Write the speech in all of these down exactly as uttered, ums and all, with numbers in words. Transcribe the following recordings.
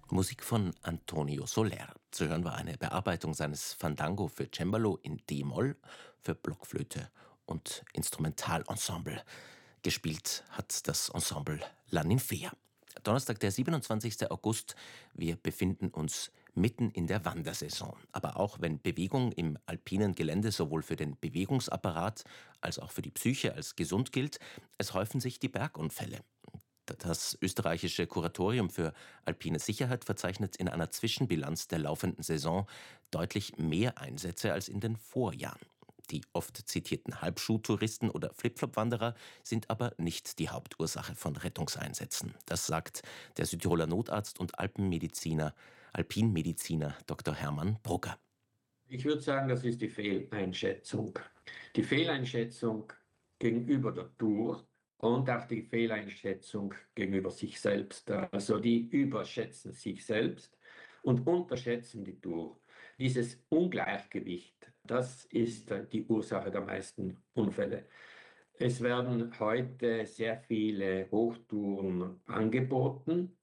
Musik von Antonio Soler. Zu hören war eine Bearbeitung seines Fandango für Cembalo in D-Moll, für Blockflöte und Instrumentalensemble. Gespielt hat das Ensemble La Ninfea. Donnerstag, der siebenundzwanzigster August. Wir befinden uns mitten in der Wandersaison. Aber auch wenn Bewegung im alpinen Gelände sowohl für den Bewegungsapparat als auch für die Psyche als gesund gilt, es häufen sich die Bergunfälle. Das österreichische Kuratorium für alpine Sicherheit verzeichnet in einer Zwischenbilanz der laufenden Saison deutlich mehr Einsätze als in den Vorjahren. Die oft zitierten Halbschuhtouristen oder Flipflop-Wanderer sind aber nicht die Hauptursache von Rettungseinsätzen. Das sagt der Südtiroler Notarzt und Alpenmediziner, Alpinmediziner Doktor Hermann Brugger. Ich würde sagen, das ist die Fehleinschätzung. Die Fehleinschätzung gegenüber der Tour und auch die Fehleinschätzung gegenüber sich selbst. Also die überschätzen sich selbst und unterschätzen die Tour. Dieses Ungleichgewicht, das ist die Ursache der meisten Unfälle. Es werden heute sehr viele Hochtouren angeboten.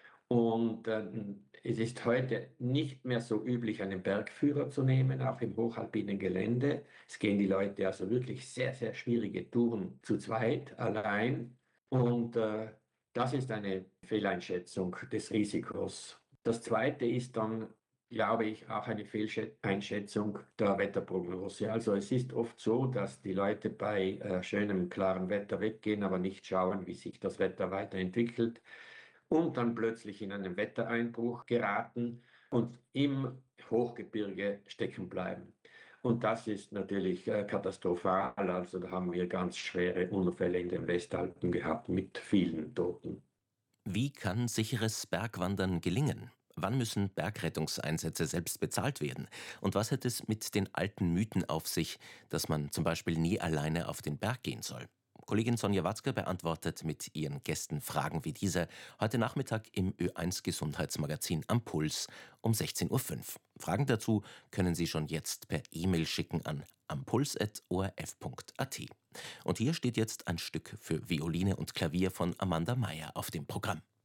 Und äh, es ist heute nicht mehr so üblich, einen Bergführer zu nehmen, auch im hochalpinen Gelände. Es gehen die Leute also wirklich sehr, sehr schwierige Touren zu zweit, allein. Und äh, das ist eine Fehleinschätzung des Risikos. Das Zweite ist dann, glaube ich, auch eine Fehleinschätzung der Wetterprognose. Also es ist oft so, dass die Leute bei äh, schönem, klaren Wetter weggehen, aber nicht schauen, wie sich das Wetter weiterentwickelt und dann plötzlich in einen Wettereinbruch geraten und im Hochgebirge stecken bleiben. Und das ist natürlich äh, katastrophal. Also da haben wir ganz schwere Unfälle in den Westalpen gehabt mit vielen Toten. Wie kann sicheres Bergwandern gelingen? Wann müssen Bergrettungseinsätze selbst bezahlt werden? Und was hat es mit den alten Mythen auf sich, dass man zum Beispiel nie alleine auf den Berg gehen soll? Kollegin Sonja Watzke beantwortet mit ihren Gästen Fragen wie diese heute Nachmittag im Ö eins Gesundheitsmagazin Am Puls um sechzehn Uhr fünf. Fragen dazu können Sie schon jetzt per E-Mail schicken an ampuls at o r f punkt a t. Und hier steht jetzt ein Stück für Violine und Klavier von Amanda Meyer auf dem Programm.